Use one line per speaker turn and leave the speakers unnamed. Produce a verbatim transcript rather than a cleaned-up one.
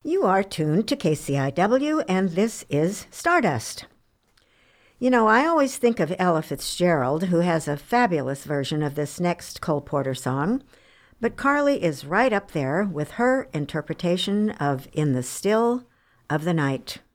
You are tuned to K C I W, and this is Stardust. You know, I always think of Ella Fitzgerald, who has a fabulous version of this next Cole Porter song, but Carly is right up there with her interpretation of In the Still of the Night.